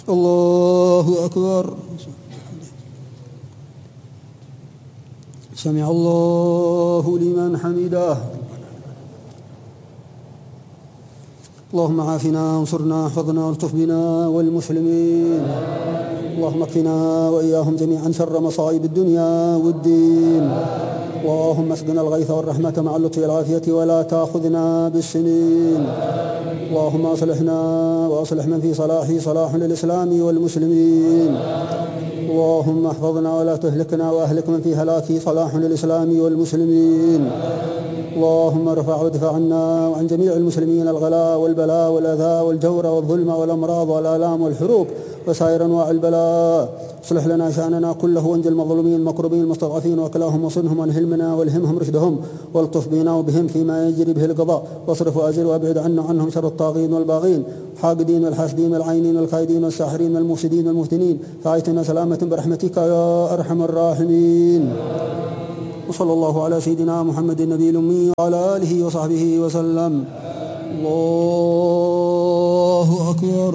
الله أكبر. سمع الله لمن حمده. اللهم عافنا وانصرنا واحفظنا والطف بنا والمسلمين. اللهم اكفنا وإياهم جميعا شر مصائب الدنيا والدين. اللهم اسقنا الغيث والرحمة مع اللطف والعافية ولا تأخذنا بالسنين. اللهم أصلحنا وأصلح من في صلاحه صلاح للإسلام والمسلمين. اللهم احفظنا ولا تهلكنا وأهلك من في هلاكه صلاح للإسلام والمسلمين. اللهم ارفع وادفع عنا وعن جميع المسلمين الغلاء والبلاء والأذى والجور والظلم والأمراض والآلام والحروب وسائر أنواع البلاء. اصلح لنا شأننا كله وانجل المظلومين المكروبين المستضعفين وكلاهم وصنهم وانهلمنا والهمهم رشدهم والطف بنا وبهم فيما يجري به القضاء واصرف وأزل وابعد عنا عنهم شر الطاغين والباغين الحاقدين والحاسدين والعينين والكائدين والساحرين والمفسدين والمفتنين فأعطنا سلامة برحمتك يا أرحم الراحمين. وصلى الله على سيدنا محمد النبي الأمي وعلى آله وصحبه وسلم. الله أكبر.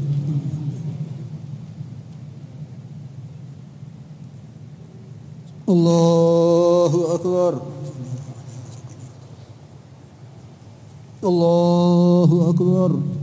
الله أكبر. الله أكبر.